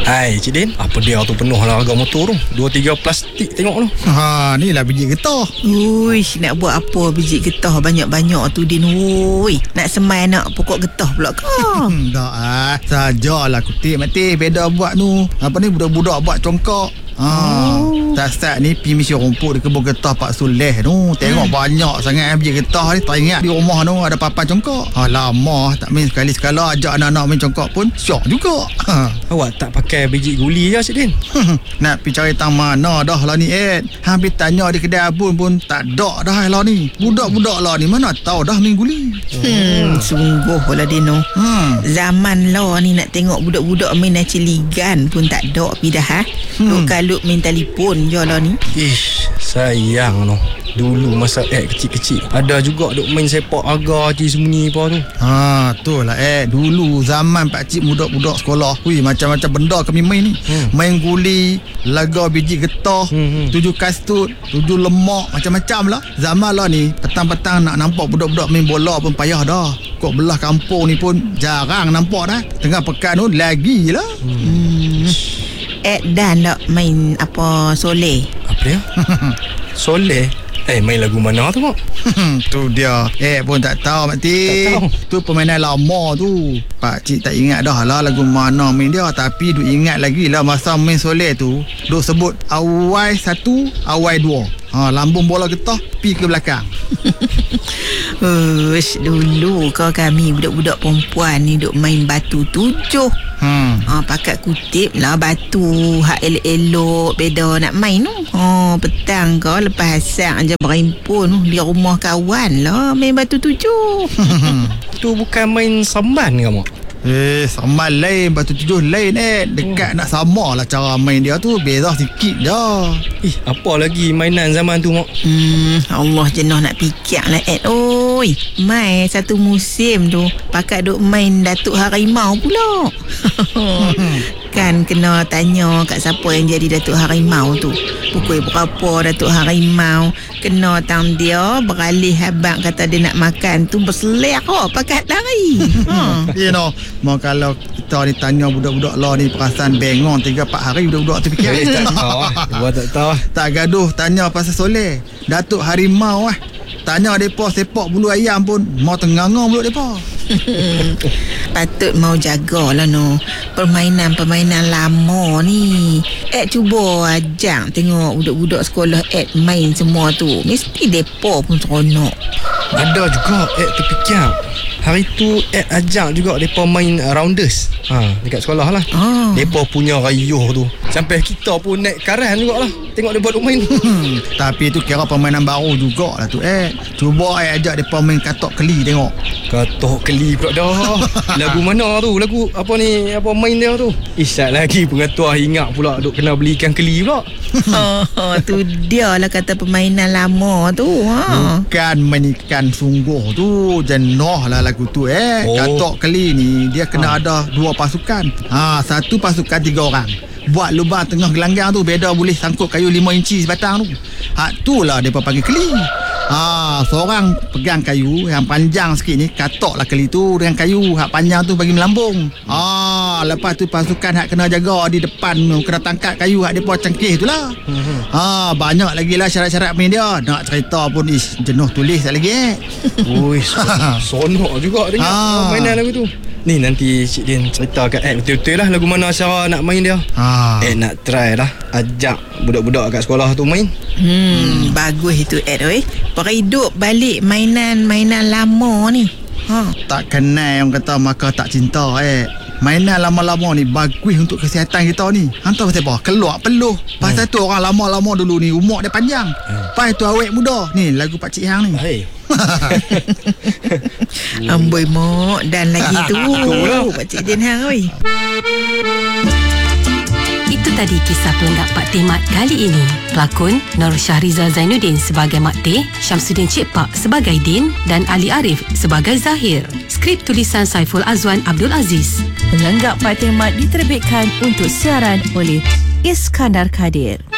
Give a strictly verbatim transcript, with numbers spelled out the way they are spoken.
Hai Cik Din, apa dia tu penuh lah harga motor tu. Dua tiga plastik tengok tu. Ha, ni lah biji getah. Uish, nak buat apa biji getah banyak-banyak tu Din? Ui, nak semai nak pokok getah pula kau. Hmm, dah ah, sajalah kutip mati. Beda buat tu. Apa ni budak-budak buat congkak. Ha, oh. Tak-tak ni pergi misi rumput di kebun getah Pak Suleh tu. Tengok hmm. banyak sangat biji getah ni. Tak ingat di rumah tu ada papan congkak. Ha, lama tak main sekali-sekala ajak anak-anak main congkak pun syok juga. Ha. Awak tak pakai biji guli je Cik Din? Nak pergi cari tang mana dah lah ni Ed. Hampir tanya di kedai abun pun tak ada dah lah ni. Budak-budak lah ni mana tahu dah main guli. Hmm, sungguh lah Dino. Hmm. Zaman lah ni nak tengok budak-budak main aciligan pun tak ada pi dah ha. Hmm. Duk kalut main telefon je lah ni. Ish, sayang noh. Dulu masa Ed kecil-kecil ada juga duk main sepak agar je sembunyi apa tu. Ha, tu lah Ed. Dulu zaman pakcik budak-budak sekolah. Hui, macam-macam benda kami main ni. Hmm. Main guli, laga biji getah, hmm, hmm. tujuh kastut, tujuh lemak, macam-macam lah. Zaman lah ni, petang-petang nak nampak budak-budak main bola pun payah dah. Kok belah kampung ni pun jarang nampak dah. Tengah pekan tu lagi lah. Hmm. Hmm. Ed dan tak main apa soleh? Apa dia? Soleh? Eh, main lagu mana tu Mak? Tu dia. Eh pun tak tahu Mak T. Tak tahu. Tu permainan lama tu. Pakcik tak ingat dah lah lagu mana main dia. Tapi duk ingat lagi lah masa main soleh tu. Duk sebut awai satu, awai dua. Ha, lambung bola getah pi ke belakang. Ush, dulu kau kami budak-budak perempuan ni duk main batu tujuh. Hmm. Ha, pakat kutip lah batu hak elok-elok beda nak main tu. Ha, petang kau lepas asar je berimpun di rumah kawan lah main batu tujuh. Tu bukan main samban ke Mak? Eh, sama lain, batu tujuh lain eh. Dekat hmm. nak sama lah cara main dia tu. Beza sikit dah. Ih, apa lagi mainan zaman tu Mak? Hmm, Allah jenuh nak fikir lah Ed. Oi, mai satu musim tu pakat duk main Datuk Harimau pula. Kan kena tanya kat siapa yang jadi Datuk Harimau tu. Pukul berapa Datuk Harimau kena tang dia beralih habang kata dia nak makan tu berselek kau pakat lari. Ha. You know, mau kalau kita ni tanya budak-budak lah ni perasan bengong tiga empat hari budak-budak tu fikir. Eh, tak tahu lah. Buat tak tahu lah. Tak gaduh tanya pasal soleh. Datuk Harimau lah. Tanya mereka sepak bulu ayam pun mau tengah-ngah mulut mereka. Patut mau jagalah no permainan-permainan lama ni. Ed cuba ajak tengok budak-budak sekolah Ed main semua tu. Mesti depa pun seronok. Ada juga Ed terfikir. Hari tu Ed ajak juga mereka main uh, rounders. Ha, dekat sekolah lah. Ah. Mereka punya rayuh tu sampai kita pun naik karan jugalah tengok mereka duk main. Tapi tu kira permainan baru jugalah tu Ed. Cuba Ed ajak mereka main katok keli tengok. Katok keli pula dah. Lagu mana tu? Lagu apa ni? Apa main dia tu? Isyak lagi pengatua ingat pula duk kena beli ikan keli pula. Oh, tu dia lah kata permainan lama tu. Ha. Bukan main ikan sungguh tu. Jenuh lah lagu tu eh. Oh. Katok keli ni dia kena ha. ada dua pasukan. Ha, satu pasukan tiga orang. Buat lubang tengah gelanggang tu beda boleh sangkut kayu lima inci sebatang tu. Hak tu lah dia panggil keli. Ha, seorang pegang kayu yang panjang sikit ni, katok lah keli tu dengan kayu. Hak panjang tu bagi melambung. Ha, lepas tu pasukan hak kena jaga di depan tu, kena tangkap kayu hak depa cengkeh tu lah. Ha, banyak lagi lah syarat-syarat main dia. Nak cerita pun ish, jenuh tulis tak lagi eh. Ui, sonok juga dengar ha. mainan lagu tu. Ni nanti Cik Din cerita kat Ed betul-betul lah lagu mana cara nak main dia. Ha. Ed nak try lah ajak budak-budak kat sekolah tu main. Hmm, bagus itu Ed oi. Perhidup balik mainan-mainan lama ni. Ha. Tak kenal yang kata maka tak cinta Ed. Mainan lama-lama ni bagus untuk kesihatan kita ni. Hantar pasal apa? Keluar peluh. Pasal hmm. tu orang lama-lama dulu ni umur dia panjang. Hmm. Lepas tu awet muda. Ni lagu Pakcik Hang ni. Hey. Amboi mak dan lagi tu Pakcik Din Hang oi. Itu tadi kisah pelengkap Pak Teh Mat kali ini. Pelakon Nur Syahrizal Zainuddin sebagai Mak Teh, Syamsuddin Cik Pak sebagai Din dan Ali Arif sebagai Zahir. Skrip tulisan Saiful Azwan Abdul Aziz. Pelengkap Pak Teh Mat diterbitkan untuk siaran oleh Iskandar Kadir.